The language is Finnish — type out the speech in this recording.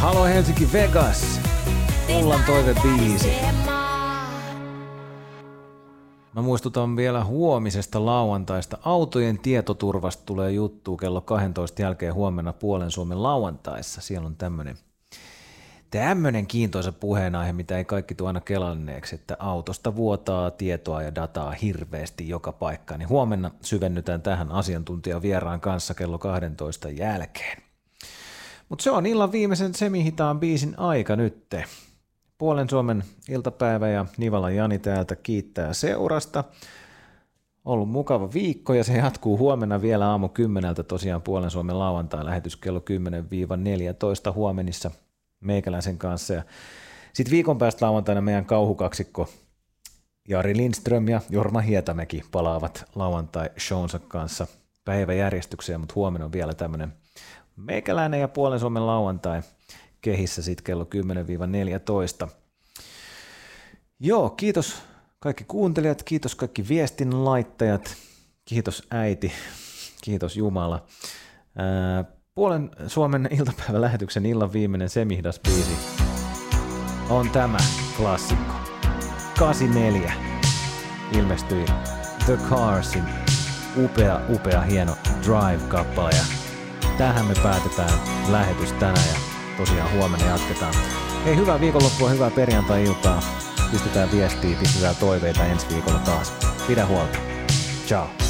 Halo Helsinki Vegas, Mullan toivebiisi. Mä muistutan vielä huomisesta lauantaista. Autojen tietoturvasta tulee juttu kello 12 jälkeen huomenna Puolen Suomen lauantaissa. Siellä on tämmönen kiintoisa puheenaihe, mitä ei kaikki tuo aina kelanneeksi, että autosta vuotaa tietoa ja dataa hirveästi joka paikkaan. Niin huomenna syvennytään tähän asiantuntijavieraan kanssa kello 12 jälkeen. Mutta se on illan viimeisen semihitaan biisin aika nytte. Puolen Suomen iltapäivä ja Nivalan Jani täältä kiittää seurasta. Ollut mukava viikko ja se jatkuu huomenna vielä aamu 10 tosiaan Puolen Suomen lauantai-lähetys kello 10-14 huomenissa meikäläisen kanssa. Ja sitten viikon päästä lauantaina meidän kauhukaksikko Jari Lindström ja Jorma Hietamäki palaavat lauantai-shownsa kanssa päiväjärjestykseen, mutta huomenna on vielä tämmöinen meikäläinen ja Puolen Suomen lauantai kehissä sitten kello 10-14. Joo, kiitos kaikki kuuntelijat, kiitos kaikki viestin laittajat, kiitos äiti, kiitos Jumala. Puolen Suomen iltapäivälähetyksen illan viimeinen semihdas-biisi on tämä klassikko. 84 ilmestyi The Carsin upea hieno Drive-kappale ja tähän me päätetään lähetys tänään ja tosiaan huomenna jatketaan. Hei, hyvää viikonloppua, hyvää perjantai-iltaa. Pistetään viestiä, pistetään toiveita ensi viikolla taas. Pidä huolta. Ciao.